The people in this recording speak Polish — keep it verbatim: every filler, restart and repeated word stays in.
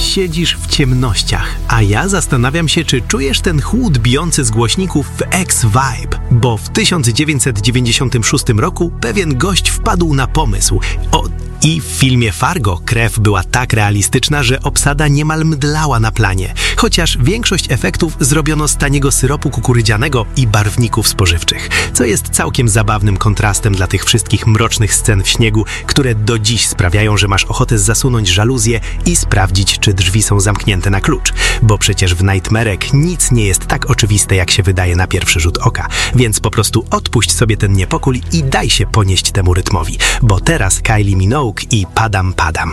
siedzisz w ciemnościach, a ja zastanawiam się, czy czujesz ten chłód bijący z głośników w X-Vibe, bo w tysiąc dziewięćset dziewięćdziesiątym szóstym roku pewien gość wpadł na pomysł. O, i w filmie Fargo krew była tak realistyczna, że obsada niemal mdlała na planie, chociaż większość efektów zrobiono z taniego syropu kukurydzianego i barwników spożywczych, co jest całkiem zabawnym kontrastem dla tych wszystkich mrocznych scen w śniegu, które do dziś sprawiają, że masz ochotę zasunąć żaluzję i sprawdzić, czy drzwi są zamknięte na klucz, bo przecież w Nightmarek nic nie jest tak oczywiste, jak się wydaje na pierwszy rzut oka, więc po prostu odpuść sobie ten niepokój i daj się ponieść temu rytmowi, bo teraz Kylie Minogue i Padam Padam.